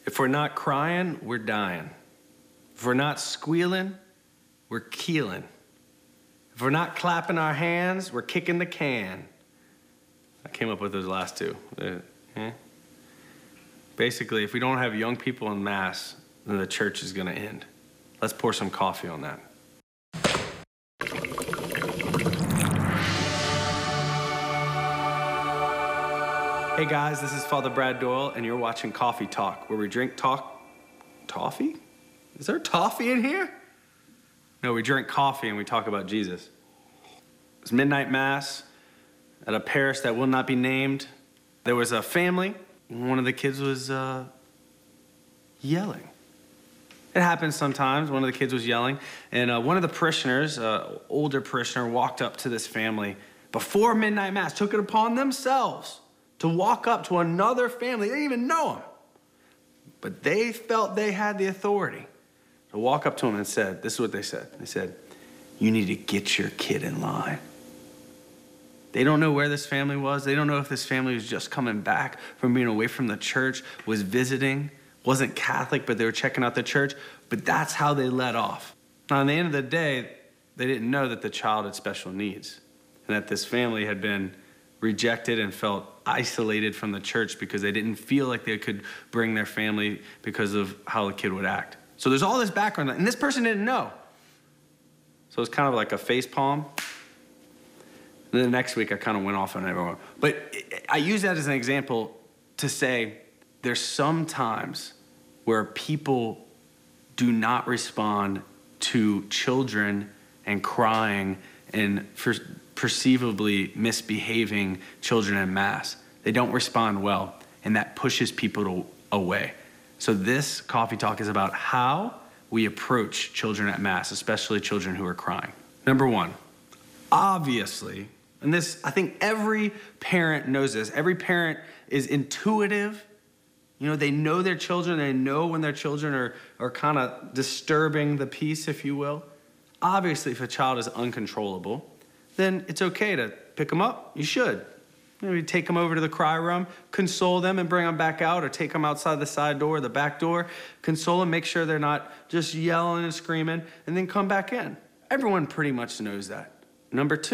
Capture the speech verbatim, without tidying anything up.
If we're not crying, we're dying. If we're not squealing, we're keeling. If we're not clapping our hands, we're kicking the can. I came up with those last two. Uh, eh? Basically, if we don't have young people in Mass, then the church is going to end. Let's pour some coffee on that. Hey guys, this is Father Brad Doyle, and you're watching Coffee Talk, where we drink talk... Toffee? Is there toffee in here? No, we drink coffee and we talk about Jesus. It's midnight Mass at a parish that will not be named. There was a family, and one of the kids was uh, yelling. It happens sometimes. One of the kids was yelling, and uh, one of the parishioners, uh, older parishioner, walked up to this family before midnight Mass, took it upon themselves to walk up to another family. They didn't even know him, but they felt they had the authority to walk up to him and said, this is what they said. They said, "You need to get your kid in line." They don't know where this family was. They don't know if this family was just coming back from being away from the church, was visiting, wasn't Catholic, but they were checking out the church. But that's how they let off. Now, at the end of the day, they didn't know that the child had special needs and that this family had been rejected and felt isolated from the church because they didn't feel like they could bring their family because of how the kid would act. So there's all this background, and this person didn't know. So it's kind of like a face palm. And then the next week, I kind of went off on everyone. But I use that as an example to say there's some times where people do not respond to children and crying and for perceivably misbehaving children in Mass. They don't respond well, and that pushes people to, away. So this Coffee Talk is about how we approach children at Mass, especially children who are crying. Number one, obviously, and this, I think every parent knows this. Every parent is intuitive. You know, they know their children. They know when their children are, are kind of disturbing the peace, if you will. Obviously, if a child is uncontrollable, then it's okay to pick them up. You should. Maybe take them over to the cry room, console them and bring them back out, or take them outside the side door or the back door, console them, make sure they're not just yelling and screaming, and then come back in. Everyone pretty much knows that. Number two,